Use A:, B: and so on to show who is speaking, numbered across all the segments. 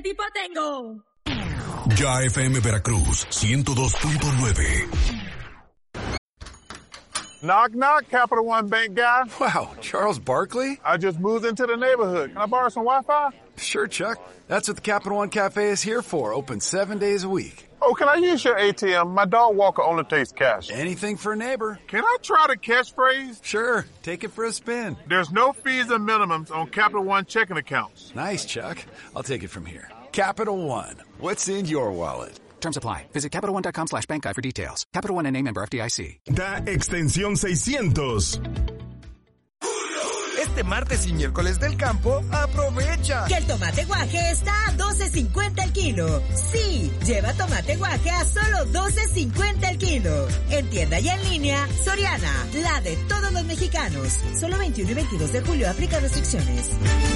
A: tipo tengo?
B: Ya FM Veracruz 102.9.
C: Knock, knock, Capital One Bank guy.
D: Wow, Charles Barkley?
C: I just moved into the neighborhood. Can I borrow some Wi-Fi?
D: Sure, Chuck. That's what the Capital One Cafe is here for. Open 7 days a week.
C: Oh, can I use your ATM? My dog Walker only takes cash.
D: Anything for a neighbor.
C: Can I try the catchphrase?
D: Sure, take it for a spin.
C: There's no fees and minimums on Capital One checking accounts.
D: Nice, Chuck. I'll take it from here. Capital One. What's in your wallet?
E: Terms apply. Visit CapitalOne.com/bankguide for details. Capital One N.A. member FDIC.
F: Da extensión 600.
G: Este martes y miércoles del campo, aprovecha.
H: Que el tomate guaje está a $12.50 el kilo. Sí, lleva tomate guaje a solo $12.50 el kilo. En tienda y en línea, Soriana, la de todos los mexicanos. Solo 21 y 22 de julio aplica restricciones.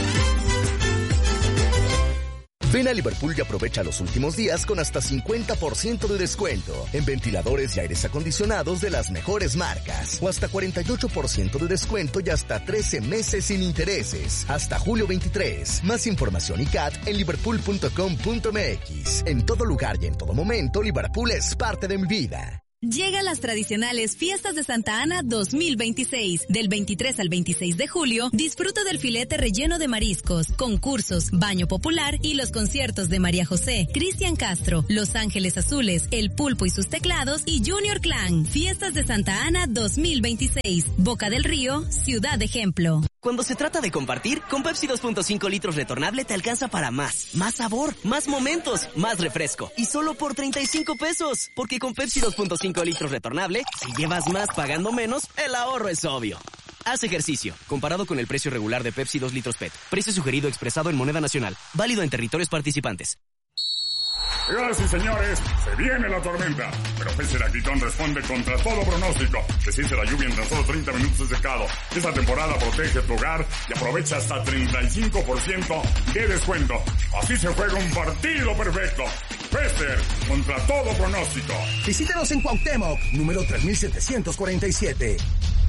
I: Ven a Liverpool y aprovecha los últimos días con hasta 50% de descuento en ventiladores y aires acondicionados de las mejores marcas. O hasta 48% de descuento y hasta 13 meses sin intereses. Hasta julio 23. Más información y CAT en liverpool.com.mx. En todo lugar y en todo momento, Liverpool es parte de mi vida.
J: Llegan las tradicionales Fiestas de Santa Ana 2026. Del 23 al 26 de julio, disfruta del filete relleno de mariscos, concursos, baño popular y los conciertos de María José, Cristian Castro, Los Ángeles Azules, El Pulpo y sus teclados y Junior Clan. Fiestas de Santa Ana 2026. Boca del Río, Ciudad Ejemplo.
K: Cuando se trata de compartir, con Pepsi 2.5 litros retornable te alcanza para más. Más sabor, más momentos, más refresco. Y solo por 35 pesos. Porque con Pepsi 2.5 litros retornable, si llevas más pagando menos, el ahorro es obvio. Haz ejercicio. Comparado con el precio regular de Pepsi 2 litros PET. Precio sugerido expresado en moneda nacional. Válido en territorios participantes.
L: Señoras y señores, se viene la tormenta, pero Pese Lactitón responde contra todo pronóstico. Resiste la lluvia en tan solo 30 minutos de secado. Esta temporada protege tu hogar y aprovecha hasta 35% de descuento. Así se juega un partido perfecto. Pester contra todo pronóstico.
M: Visítenos en Cuauhtémoc, número 3747.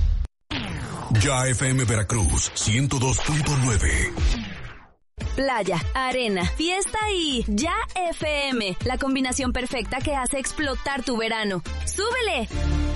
B: Ya FM Veracruz 102.9.
J: Playa, arena, fiesta y Ya FM, la combinación perfecta que hace explotar tu verano. ¡Súbele!